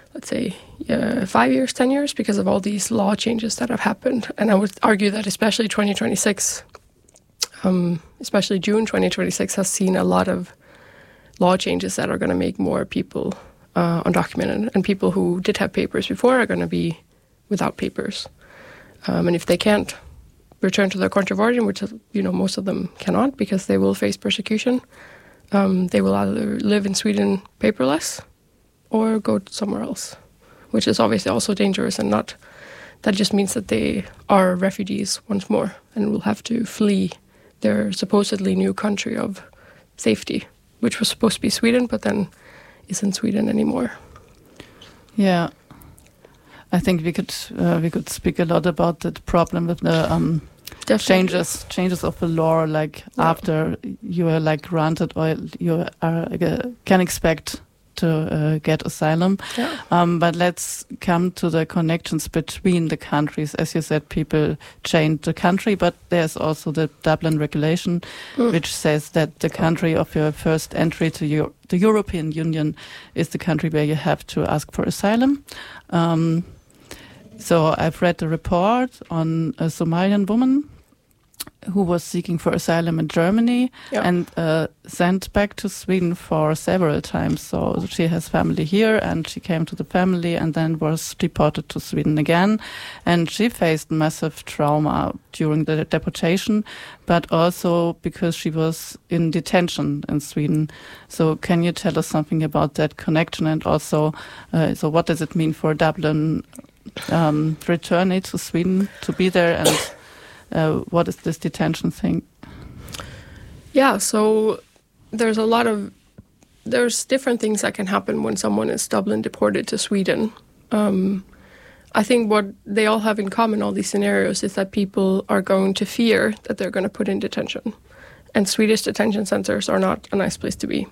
let's say, 5 years, 10 years, because of all these law changes that have happened. And I would argue that especially 2026, especially June 2026, has seen a lot of law changes that are going to make more people undocumented. And people who did have papers before are going to be without papers. And if they can't return to their country of origin, which most of them cannot because they will face persecution, they will either live in Sweden paperless or go somewhere else, which is obviously also dangerous and not. That just means that they are refugees once more and will have to flee their supposedly new country of safety, which was supposed to be Sweden, but then isn't Sweden anymore. Yeah. I think we could speak a lot about that problem with the changes of the law, after you are granted or you can expect to get asylum. Yeah. But let's come to the connections between the countries. As you said, people change the country, but there's also the Dublin regulation, which says that the country of your first entry to the European Union is the country where you have to ask for asylum. So I've read the report on a Somalian woman who was seeking for asylum in Germany and sent back to Sweden for several times. So she has family here and she came to the family and then was deported to Sweden again. And she faced massive trauma during the deportation, but also because she was in detention in Sweden. So can you tell us something about that connection and also, so what does it mean for Dublin returning to Sweden to be there and what is this detention thing? Yeah, so there's different things that can happen when someone is Dublin deported to Sweden. I think what they all have in common, all these scenarios, is that people are going to fear that they're going to put in detention. And Swedish detention centers are not a nice place to be.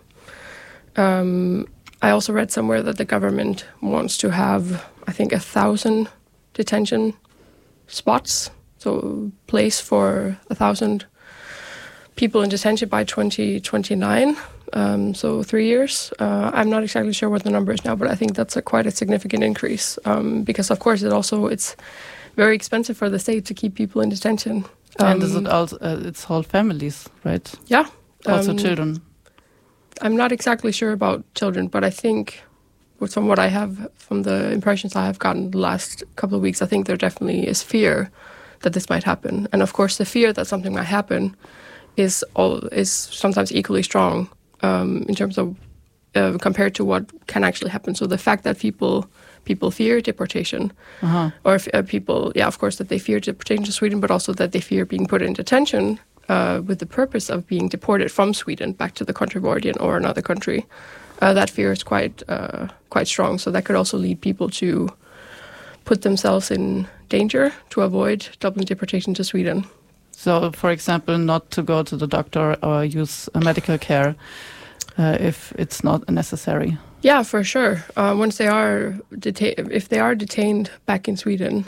I also read somewhere that the government wants to have, I think, 1,000 detention spots, so place for 1,000 people in detention by 2029, so 3 years. I'm not exactly sure what the number is now, but I think that's quite a significant increase because, of course, it's very expensive for the state to keep people in detention. And is it also, it's whole families, right? Yeah. Also children. I'm not exactly sure about children, but I think from what I have, from the impressions I have gotten the last couple of weeks, I think there definitely is fear that this might happen. And of course, the fear that something might happen is sometimes equally strong in terms of compared to what can actually happen. So the fact that people fear deportation, or if people, of course, that they fear deportation to Sweden, but also that they fear being put in detention with the purpose of being deported from Sweden back to the country of origin or another country. That fear is quite strong. So that could also lead people to put themselves in danger to avoid Dublin deportation to Sweden. So, for example, not to go to the doctor or use medical care if it's not necessary. Yeah, for sure. Once they are if they are detained back in Sweden,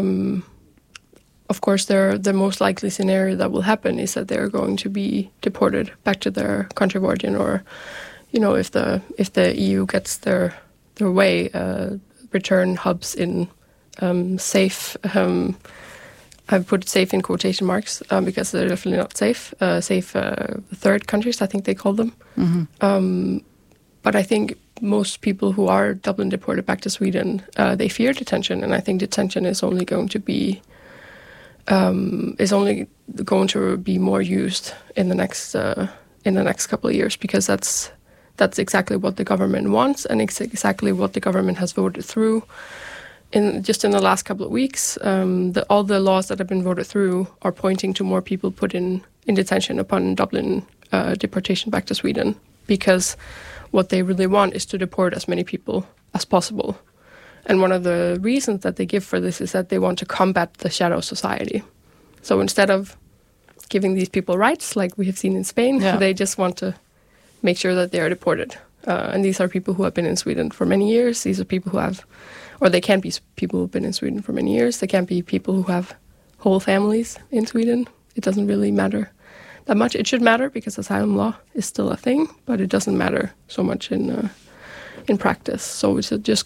of course, the most likely scenario that will happen is that they're going to be deported back to their country of origin, or, if the EU gets their way, return hubs in safe. I've put safe in quotation marks because they're definitely not safe. Safe third countries, I think they call them. Mm-hmm. But I think most people who are Dublin deported back to Sweden, they fear detention, and I think detention is only going to be more used in the next couple of years, because that's exactly what the government wants, and it's exactly what the government has voted through. In the last couple of weeks, all the laws that have been voted through are pointing to more people put in detention upon Dublin deportation back to Sweden, because what they really want is to deport as many people as possible. And one of the reasons that they give for this is that they want to combat the shadow society. So instead of giving these people rights, like we have seen in Spain, they just want to make sure that they are deported. And these are people who have been in Sweden for many years. These are people who have, or they can't be people who've been in Sweden for many years. They can't be people who have whole families in Sweden. It doesn't really matter that much. It should matter because asylum law is still a thing, but it doesn't matter so much in practice. So it's just